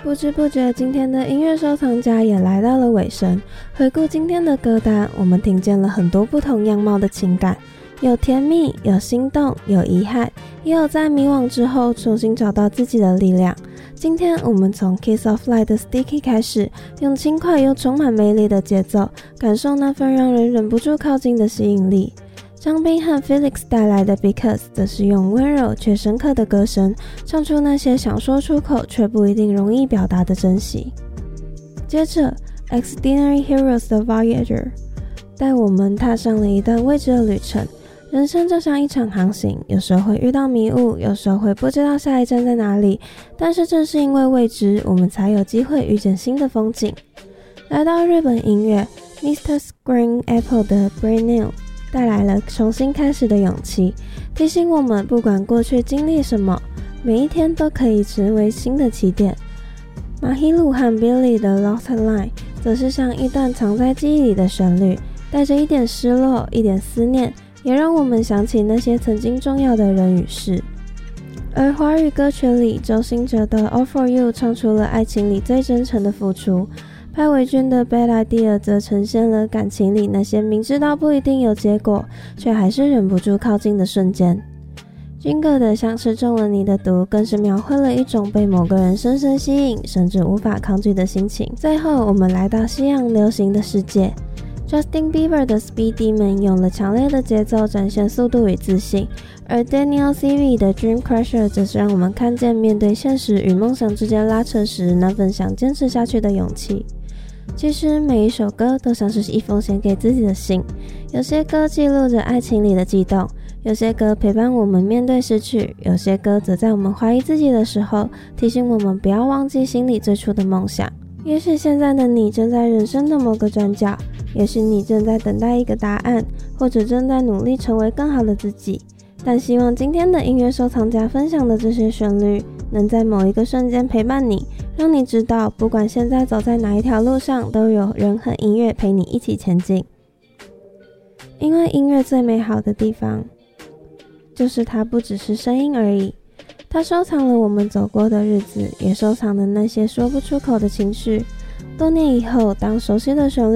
不知不觉，今天的音乐收藏家也来到了尾声。回顾今天的歌单，我们听见了很多不同样貌的情感，有甜蜜，有心动，有遗憾，也有在迷惘之后重新找到自己的力量。今天我们从 Kiss of Light 的 Sticky 开始，用轻快又充满魅力的节奏，感受那份让人忍不住靠近的吸引力。张彬和 Felix 带来的 Because 则是用温柔却深刻的歌声，唱出那些想说出口却不一定容易表达的珍惜。接着 Extraordinary Heroes 的 Voyager 带我们踏上了一段未知的旅程。人生就像一场航行，有时候会遇到迷雾，有时候会不知道下一站在哪里，但是正是因为未知，我们才有机会遇见新的风景。来到日本音乐 Mr. Green Apple 的 Brand New带来了重新开始的勇气，提醒我们不管过去经历什么，每一天都可以成为新的起点。马希鲁和 Billy 的 Lost Line 则是像一段藏在记忆里的旋律，带着一点失落，一点思念，也让我们想起那些曾经重要的人与事。而华语歌曲里，周兴哲的 All For You 唱出了爱情里最真诚的付出，潘玮君的 Bad Idea 则呈现了感情里那些明知道不一定有结果，却还是忍不住靠近的瞬间。军哥的像是中了你的毒，更是描绘了一种被某个人深深吸引，甚至无法抗拒的心情。最后我们来到西洋流行的世界， Justin Bieber 的 Speed Demon 用了强烈的节奏展现速度与自信，而 Daniel CV 的 Dream Crusher 则是让我们看见面对现实与梦想之间拉扯时那份想坚持下去的勇气。其实每一首歌都像是一封写给自己的信，有些歌记录着爱情里的悸动，有些歌陪伴我们面对失去，有些歌则在我们怀疑自己的时候提醒我们不要忘记心里最初的梦想。也许现在的你正在人生的某个转角，也许你正在等待一个答案，或者正在努力成为更好的自己，但希望今天的音乐收藏家分享的这些旋律能在某一个瞬间陪伴你，让你知道不管现在走在哪一条路上，都有人和音乐陪你一起前进。因为音乐最美好的地方就是它不只是声音而已，它收藏了我们走过的日子，也收藏了那些说不出口的情绪。多年以后，当熟悉的旋律